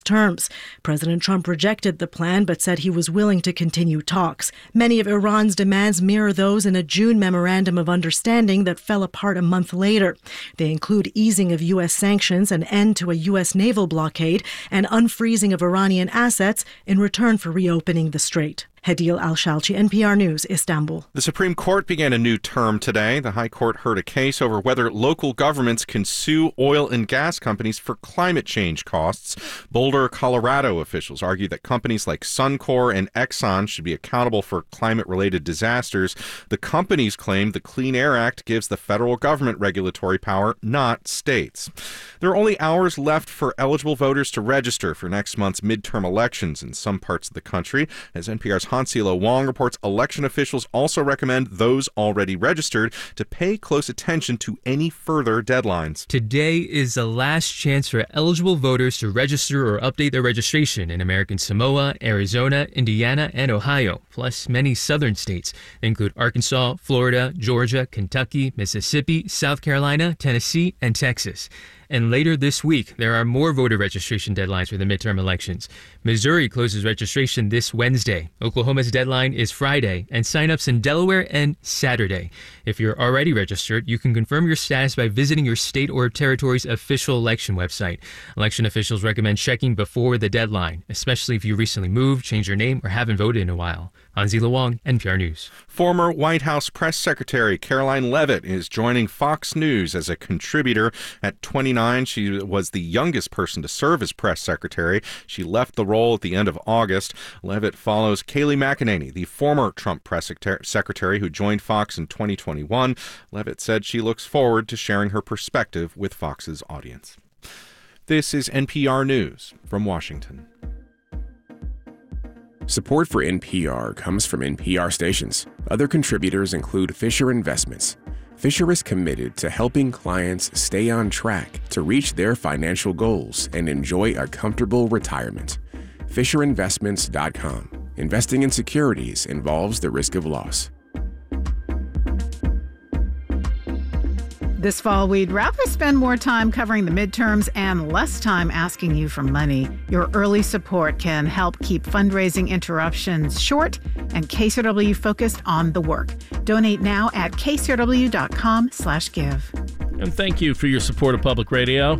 terms. President Trump rejected the plan but said he was willing to continue talks. Many of Iran's demands mirror those in a June memorandum of understanding that fell apart a month later. They include easing of U.S. sanctions, an end to a U.S. naval blockade, and unfreezing of Iranian assets in return for reopening the strait. Hadil Al-Shalchi, NPR News, Istanbul. The Supreme Court began a new term today. The High Court heard a case over whether local governments can sue oil and gas companies for climate change costs. Boulder, Colorado officials argue that companies like Suncor and Exxon should be accountable for climate-related disasters. The companies claim the Clean Air Act gives the federal government regulatory power, not states. There are only hours left for eligible voters to register for next month's midterm elections in some parts of the country. As NPR's Hansilo Wong reports, election officials also recommend those already registered to pay close attention to any further deadlines. Today is the last chance for eligible voters to register or update their registration in American Samoa, Arizona, Indiana, and Ohio, plus many southern states. They include Arkansas, Florida, Georgia, Kentucky, Mississippi, South Carolina, Tennessee, and Texas. And later this week, there are more voter registration deadlines for the midterm elections. Missouri closes registration this Wednesday. Oklahoma's deadline is Friday, and sign-ups in Delaware end Saturday. If you're already registered, you can confirm your status by visiting your state or territory's official election website. Election officials recommend checking before the deadline, especially if you recently moved, changed your name, or haven't voted in a while. Hansi Wong, NPR News. Former White House Press Secretary Caroline Leavitt is joining Fox News as a contributor. At 29, she was the youngest person to serve as press secretary. She left the role at the end of August. Leavitt follows Kayleigh McEnany, the former Trump press secretary who joined Fox in 2021. Leavitt said she looks forward to sharing her perspective with Fox's audience. This is NPR News from Washington. Support for NPR comes from NPR stations. Other contributors include Fisher Investments. Fisher is committed to helping clients stay on track to reach their financial goals and enjoy a comfortable retirement. FisherInvestments.com. Investing in securities involves the risk of loss. This fall, we'd rather spend more time covering the midterms and less time asking you for money. Your early support can help keep fundraising interruptions short and KCRW focused on the work. Donate now at kcrw.com/give. And thank you for your support of public radio.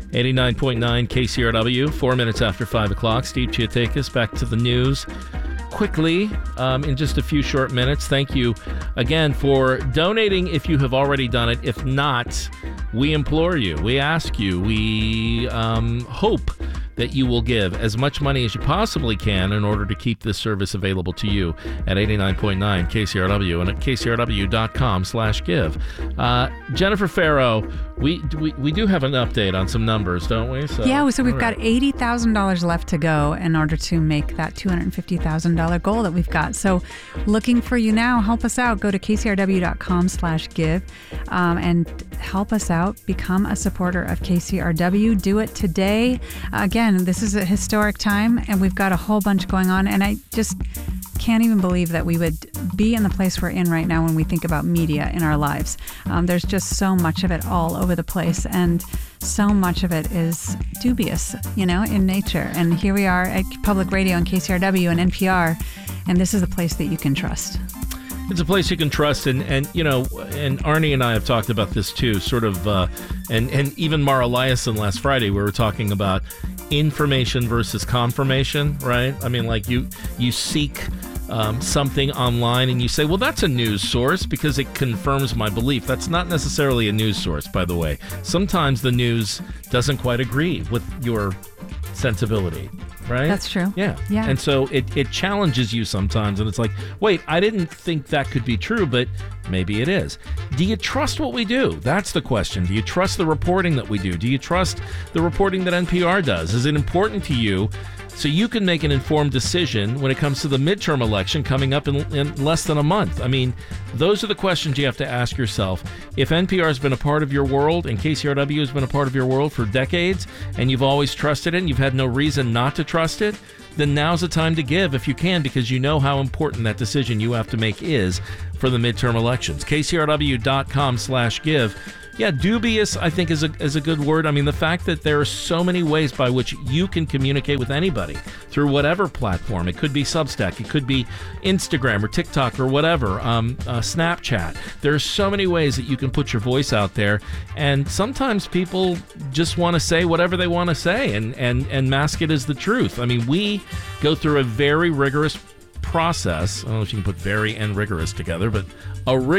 89.9 KCRW, 4 minutes after 5 o'clock. Steve Chiatakis, back to the news. Quickly, in just a few short minutes, thank you again for donating if you have already done it. If not, we implore you, we ask you, we hope that you will give as much money as you possibly can in order to keep this service available to you at 89.9 KCRW and at kcrw.com/give. Jennifer Farrow, we do have an update on some numbers, don't we? So we've got $80,000 left to go in order to make that $250,000 goal that we've got. So looking for you now. Help us out. Go to kcrw.com/give and help us out. Become a supporter of KCRW. Do it today. Again, this is a historic time, and we've got a whole bunch going on, and I just can't even believe that we would be in the place we're in right now when we think about media in our lives. There's just so much of it all over the place, and so much of it is dubious, in nature. And here we are at Public Radio and KCRW and NPR, and this is a place that you can trust. It's a place you can trust, and Arnie and I have talked about this too, sort of, and even Mara Eliason last Friday, we were talking about information versus confirmation, right? I mean, like you seek something online and you say, well, that's a news source because it confirms my belief. That's not necessarily a news source, by the way. Sometimes the news doesn't quite agree with your sensibility. Right? That's true. Yeah. And so it challenges you sometimes, and it's like, wait, I didn't think that could be true, but maybe it is. Do you trust what we do? That's the question. Do you trust the reporting that we do? Do you trust the reporting that NPR does? Is it important to you so you can make an informed decision when it comes to the midterm election coming up in less than a month? I mean, those are the questions you have to ask yourself. If NPR has been a part of your world and KCRW has been a part of your world for decades and you've always trusted it and you've had no reason not to trust it, then now's the time to give if you can, because you know how important that decision you have to make is for the midterm elections. KCRW.com/give. dubious, I think, is a good word. I mean, the fact that there are so many ways by which you can communicate with anybody through whatever platform. It could be Substack, it could be Instagram or TikTok or whatever, Snapchat. There are so many ways that you can put your voice out there, and sometimes people just want to say whatever they want to say and mask it as the truth. I mean, we go through a very rigorous process. I don't know if you can put very and rigorous together, but a